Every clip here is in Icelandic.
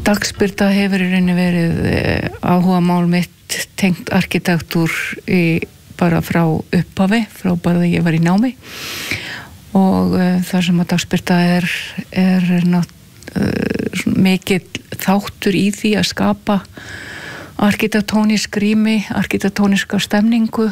Dagsbirta hefur í rauninni verið áhugamál mitt tengt arkitektúr bara frá upphafi, frá bara þegar ég var í námi og þar sem að dagsbirta er mikill þáttur í því að skapa arkitektónísk rými, arkitektóníska stemningu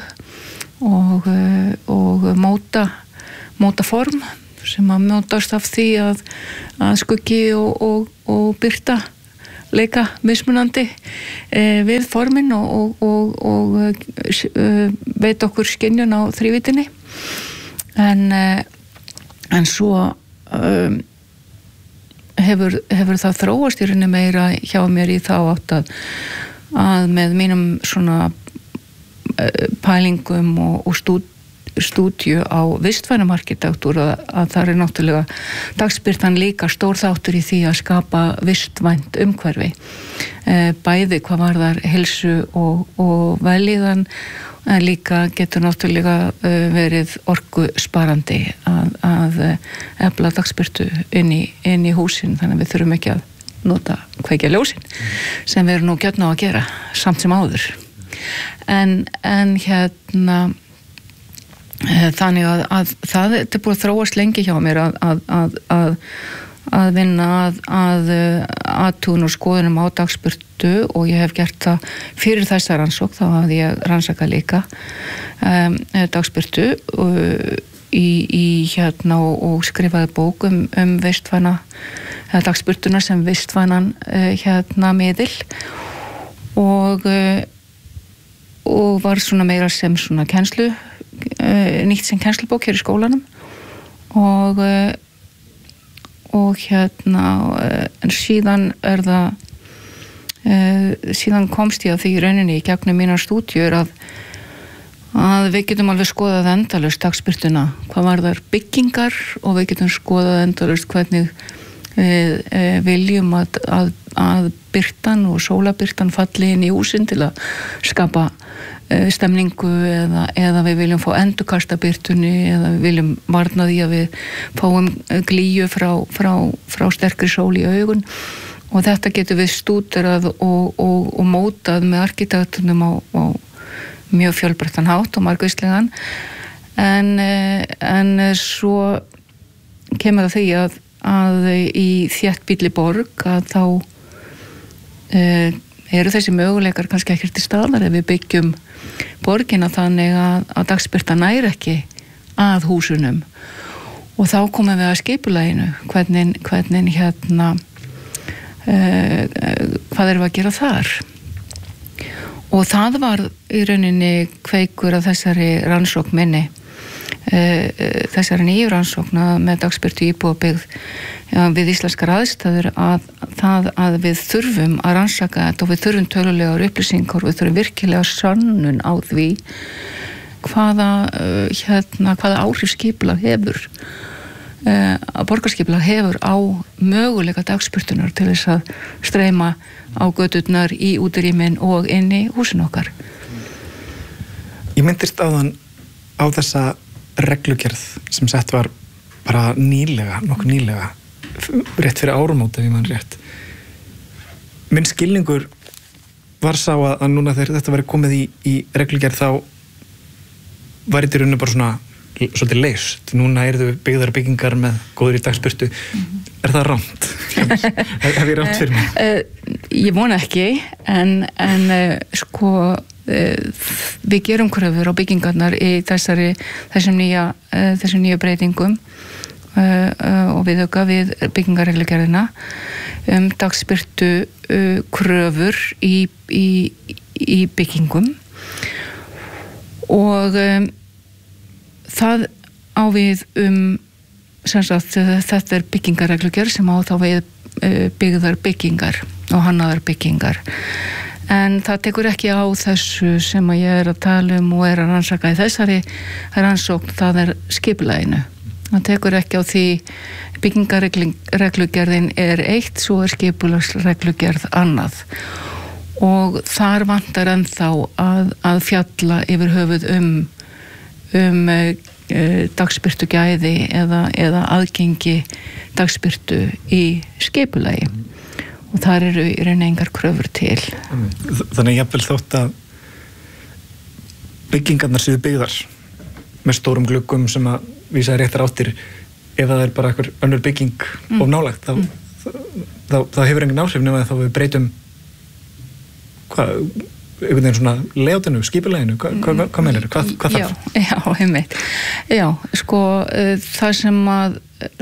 og móta form sem að mótast af því að skuggi og birta leika mismunandi við formin og veit okkur skynjun á þrívítinni en svo hefur það þróast í rauninni meira hjá mér í þá átt að með mínum svona pælingum og stúdíu á vistvænum arkitektúr að það náttúrulega dagsbirtan líka stór þáttur í því að skapa vistvænt umhverfi bæði hvað varðar heilsu og vellíðan en líka getur náttúrulega verið orkusparandi að efla dagsbirtu inn í húsin þannig að við þurfum ekki að nota kveikja ljósin sem við erum nú gjörn á að gera samt sem áður en þannig að það er búið að þróast lengi hjá mér að vinna að athugun og skoðunum á dagsbirtu og ég hef gert það fyrir þessa rannsókn, þá hafði ég rannsakað líka dagsbirtu í og skrifaði bók vistvæna dagsbirtuna sem vistvænan miðil og var svona meira sem svona kennslu nýtt sem kennslubók hér í skólanum og en síðan það síðan komst ég að því í rauninni í gegnum mínar stúdíur að við getum alveg skoðað endalaust dagsbirtuna hvað varðar byggingar og við getum skoðað endalaust hvernig við viljum að birtan og sólabirtan falli inn í húsin til að skapa stemningu eða við viljum fá endurkasta birtunni eða við viljum varna því að við fáum glýju frá sterkri sól í augun og þetta getur við stúderað og mótað með arkitektunum á mjög fjölbreyttan hátt og margvíslegan en svo kemur það því að í þéttbýlli borg að þá eru þessi möguleikar kannski ekkert til staðar ef við byggjum borgina þannig að dagsbirta nær ekki að húsunum og þá komum við að skipulaginu hvernig hvað erum við að gera þar og það var í rauninni kveikur að þessari rannsókn minni þessari nýju rannsókn með dagsbirtu íbúðabyggð við íslenskar aðstæður að við þurfum að rannsaka þetta og við þurfum tölulegar upplýsingar og við þurfum virkilega sönnun á því hvaða áhrif skipulag hefur að borgarskipulag hefur á möguleika dagsbirtunar til þess að streyma á göturnar í útirýmin og inn í húsin okkar. Ég myndist áðan á þessa reglugerð sem sett var bara nokkuð nýlega rétt fyrir áramót ef ég man rétt. Minn skilningur var sá að núna þegar þetta væri komið í reglugerð þá var þetta í rauninu bara svona svolítið leyst. Núna eru byggðar byggingar með góðri dagsbirtu. Er það rangt? Hef ég rangt fyrir mig? Ég vona ekki en við gerum kröfur á byggingarnar í þessum nýja breytingum og viðauka við byggingarreglugerðina dagsbirtu kröfur í byggingum og það á við sem sagt þetta er byggingarreglugerð sem á þá við byggðar byggingar og hannaðar byggingar en það tekur ekki á þessu sem að ég er að tala og er að rannsaka í þessari rannsókn, það er skipulaginu. Það tekur ekki á því byggingarreglugerðin er eitt, svo er skipulagsreglugerð annað og þar vantar ennþá að fjalla yfir höfuð dagsbirtu gæði eða aðgengi dagsbirtu í skipulagi og þar eru í raun engar kröfur til. Þannig jafnvel þótt að byggingarnar séu byggðar með stórum gluggum sem að vísa réttar áttir, ef það er bara einhver önnur bygging of nálægt, þá hefur engin áhrif nema að þá við breytum einhvern veginn svona layoutinu, skipuleginu, hvað meinar hvað þarf? Já, einmitt. Já, sko, það sem að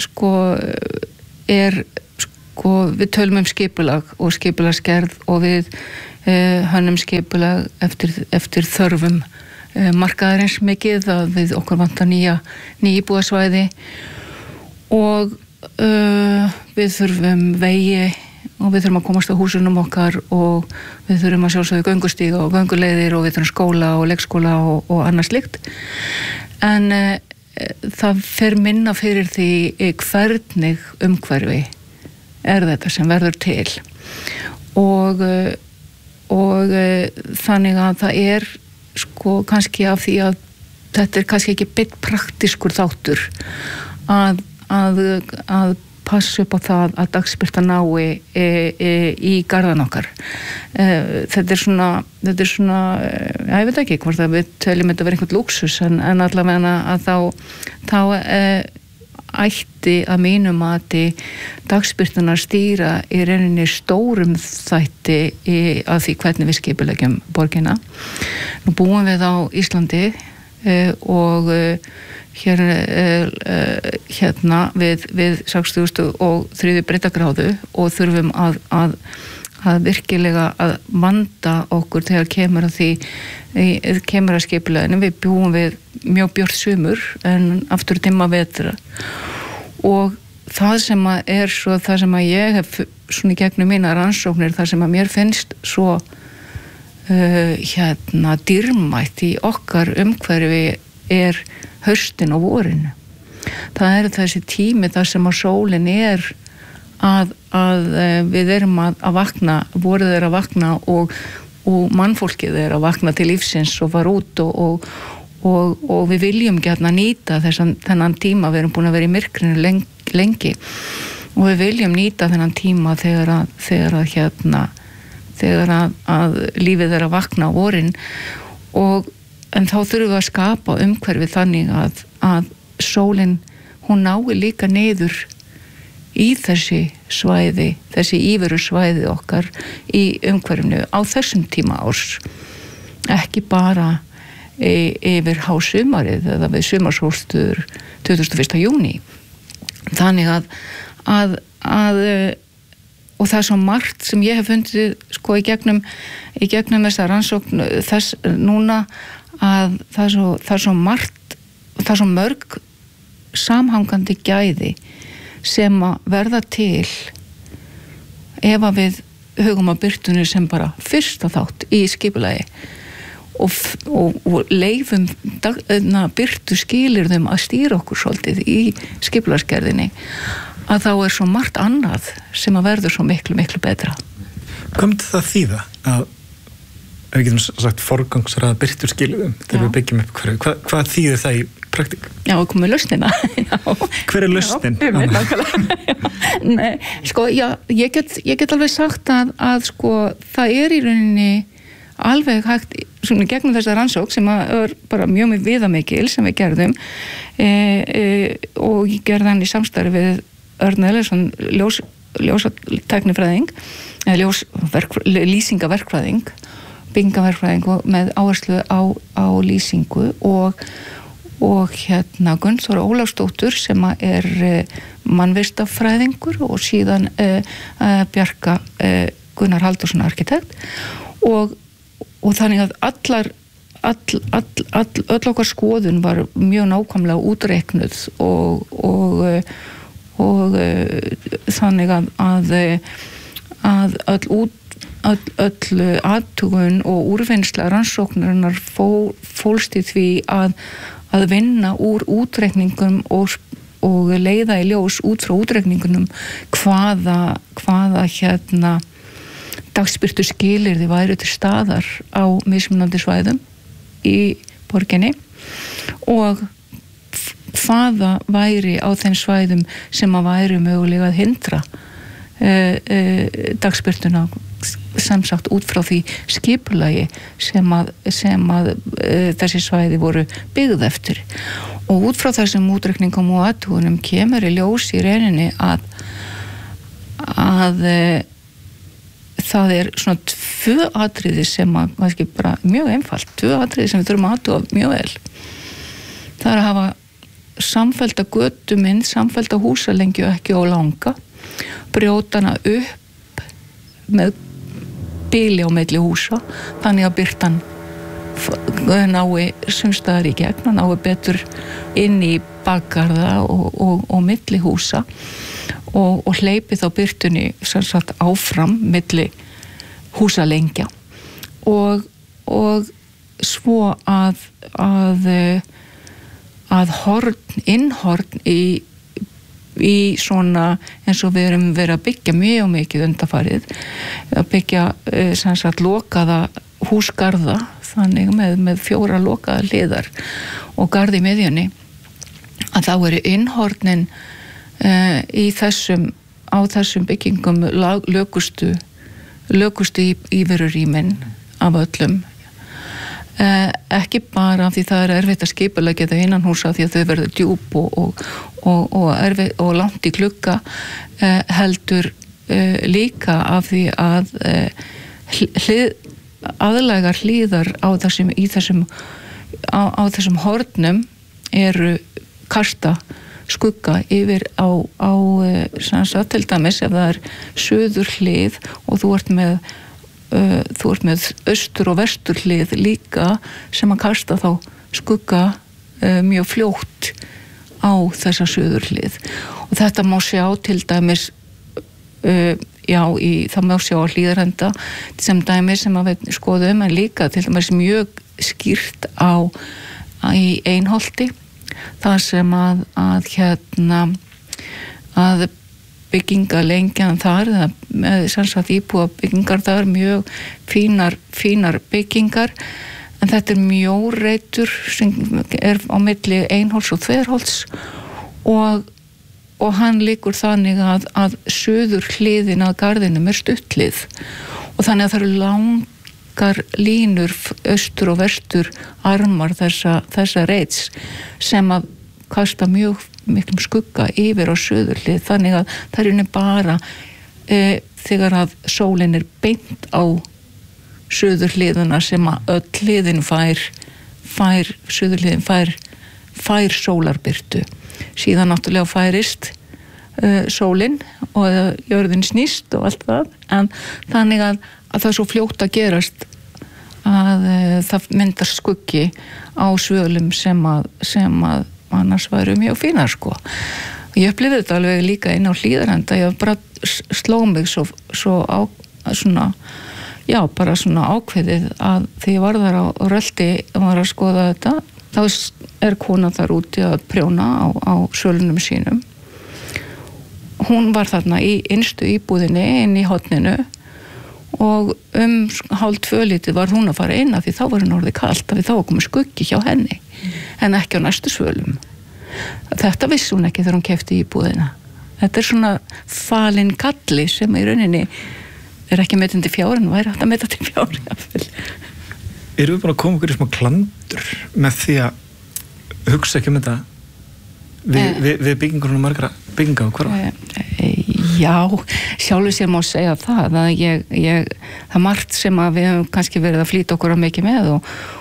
er við tölum skipulag og skipulagsgerð og við hönnum skipulag eftir þörfum markaðarins mikið, að við okkur vantar ný íbúðasvæði og við þurfum vegi og við þurfum að komast á húsunum okkar og við þurfum að sjálfsögðu göngustíga og gönguleiðir og við þurfum skóla og leikskóla og annað slíkt, en það fer minna fyrir því hvernig umhverfi er þetta sem verður til og þannig að það er sko kannski af því að þetta er kannski ekki beint praktískur þáttur að passa upp á það að dagsbirta nái í garðan okkar. Þetta er svona ég veit ekki hvort að við teljum þetta vera einhvern lúksus en allavega að þá ætti að mínu mati dagsbirtunar stýra í rauninni stórum þætti að því hvernig við skipuleggjum borgina. Nú búum við á Íslandi og hérna við 63. breiddargráðu og þurfum að virkilega að vanda okkur þegar kemur að skipuleginu. Við búum við mjög björt sumur en aftur dimma vetra og það sem að ég hef svona í gegnum mína rannsóknir, það sem að mér finnst svo dýrmætt í okkar umhverfi er haustin og vorin. Það er þessi tími þar sem að sólin er að við erum að vakna, vorið er að vakna og mannfólkið er að vakna til lífsins og fara út og við viljum gjarna nýta þennan tíma. Við erum búin að vera í myrkrinu lengi og við viljum nýta þennan tíma þegar að lífið er að vakna á vorin en þá þurfum við að skapa umhverfi þannig að sólin hún nái líka niður í þessi íveru svæði okkar í umhverfinu á þessum tíma árs, ekki bara yfir hásumarið eða við sumarsólstöður 21. júní. Þannig að og það er svo margt sem ég hef fundið sko í gegnum þessa rannsókn þess núna að það er svo margt, það er svo mörg samhangandi gæði sem að verða til ef að við hugum að birtunni sem bara fyrsta þátt í skipulagi og leifum birtu skilyrðum að stýra okkur svolítið í skipulagsgerðinni, að þá er svo margt annað sem að verður svo miklu betra. Hvað myndi það þýða að við getum sagt forgangsraða birtu skilyrðum þegar við byggjum upp hverju? Hvað þýðir það í praktík? Já, við komum með lausnina. Hver er lausnin? Nei, sko, ég get alveg sagt að sko, það er í rauninni alveg hægt, svona gegnum þessa rannsók sem er bara mjög viðamikil sem við gerðum og ég gerði hann í samstarfi við Örn Ellersson, ljósatæknifræðing eða lýsingaverkfræðing, byggingaverkfræðing með áherslu á lýsingu og Gunnþóra Ólafsdóttur sem er mannvistafræðingur og síðan Bjarka Gunnar Halldórsson arkitekt og þannig að öll okkar skoðun var mjög nákvæmlega útreiknuð og þannig að öll athugun og úrvinnsla rannsóknarinnar fólst í því að vinna úr útreikningum og leiða í ljós út frá útreikningunum hvaða dagsbirtu skilyrði væru til staðar á mismunandi svæðum í borginni og hvaða væri á þeim svæðum sem að væri mögulega að hindra dagsbirtuna sem sagt út frá því skipulagi sem að þessi svæði voru byggð eftir og út frá þessum útreikningum og athugunum kemur í ljós í rauninni að það svona 2 atriði sem að kannski bara mjög einfalt 2 atriði sem við þurfum að athuga mjög vel það að hafa samfellda götumynd, samfellda húsalengju ekki og langa brjótana upp með bili á milli húsa þannig að birtan nái sumstaðar í gegn og nái betur inn í bakgarða og milli húsa og hleypi þá birtunni sem sagt áfram milli húsalengja og svo að innhorn í svona eins og við erum verið að byggja mjög mikið undanfarið að byggja sem sagt lokaða húsgarða þannig með 4 lokaða hliðar og garð í miðjunni að þá eru innhornin á þessum byggingum lökustu íverurýmin af öllum ekki bara því það er erfitt að skipuleggja það innan húsa því að þau verður djúp og erfitt og langt í glugga heldur líka af því að aðlægar hlíðar á þessum hornum eru kasta skugga yfir á til dæmis ef það er suður hlið og þú ert með austur og vestur hlið líka sem að kasta þá skugga mjög fljótt á þessa suður hlið og þetta má sjá til dæmis það má sjá á Hlíðarenda sem dæmis sem að við skoðum en líka til dæmis mjög skýrt í Einholti það sem að byggingalengjan þar sem sagt íbúa byggingar þar mjög fínar byggingar en þetta er mjóreitur sem er á milli Einholts og Þverholts og hann liggur þannig að suður hliðin að garðinum er stuttlið og þannig að það eru langar línur austur og vestur armar þessa reits sem að kasta mjög miklum skugga yfir á suðurhlið þannig að það er unni bara þegar að sólin er beint á suðurhliðuna sem að öll hliðin suðurhliðin fær sólarbirtu síðan náttúrulega færist sólin og jörðin snýst og allt það en þannig að það er svo fljótt að gerast að það myndar skuggi á svölum sem að annars væru mjög fínar sko. Ég upplifði þetta alveg líka inn á Hlíðarenda, ég bara sló mig svo bara svona ákveðið að því ég var þar á rölti og var að skoða þetta, þá er kona þar úti að prjóna á sölunum sínum. Hún var þarna í innstu íbúðinni inn í horninu og 1:30 var hún að fara inn af því þá var hún orðið kalt af því þá var komið skuggi hjá henni en ekki á næstu svölum. Þetta vissi hún ekki þegar hún keypti íbúðina. Þetta er svona falinn galli sem í rauninni er ekki metin til fjár en væri hægt að meta til fjár. Erum við búin að koma okkur í smá klandur með því að hugsa ekki þetta við byggingunum margra bygginga og hverfa? Já, sjálfur sér má segja það að það margt sem að við höfum kannski verið að flýta okkur á mikið með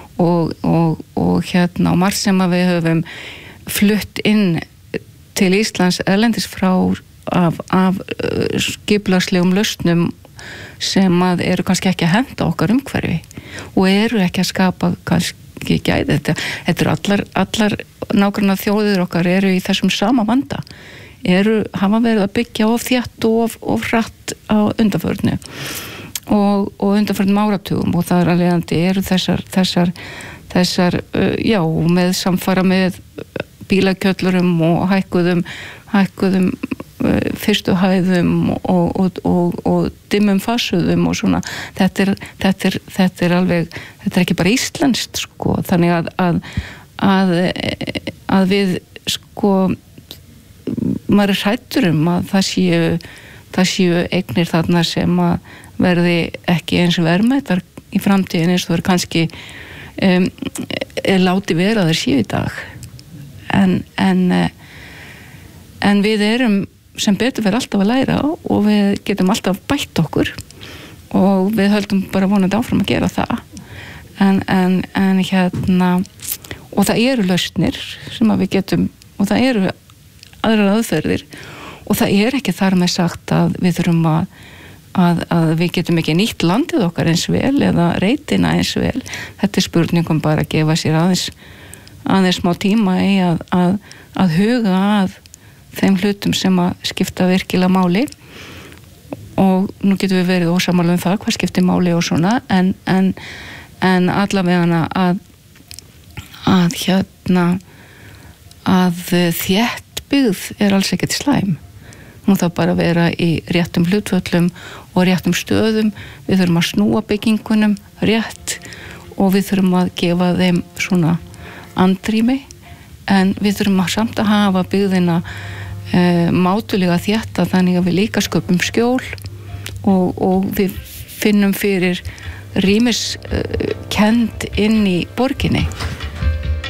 og margt sem að við höfum flutt inn til Íslands erlendis frá af skipulagslegum lausnum sem að eru kannski ekki að henta okkar umhverfi og eru ekki að skapa kannski gæði þetta eru allar nágrannar þjóðir okkar eru í þessum sama vanda hafa verið að byggja of þétt og of hratt á undanförnu og undanförnum áratugum og það er alvegandi eru þessar með samfara með bílakjöllurum og hækkuðum fyrstu hæðum og dimmum fassuðum og svona þetta er alveg þetta er ekki bara íslenskt sko þannig að við sko maður er hræddur að það séu það séu eignir þarna sem að verði ekki eins verðmætar í framtíðin eins og það er kannski láti vera þeir séu í dag en við erum sem betur fyrir alltaf að læra og við getum alltaf bætt okkur og við höldum bara vonandi áfram að gera það en hérna og það eru lausnir sem að við getum og það eru aðrar aðferðir og það er ekki þar með sagt að við þurfum að við getum ekki nýtt landið okkar eins vel eða reitina eins vel þetta er spurningum bara að gefa sér aðeins smá tíma í að huga að þeim hlutum sem að skipta virkilega máli og nú getum við verið ósammála um það hvað skiptir máli og svona en allavega að þéttbyggð er alls ekkert slæm hún þarf bara að vera í réttum hlutföllum og réttum stöðum við þurfum að snúa byggingunum rétt og við þurfum að gefa þeim svona andrými en við þurfum að samt að hafa byggðina mátulega þétta þannig að við líka sköpum skjól og við finnum fyrir rýmiskennd inn í borginni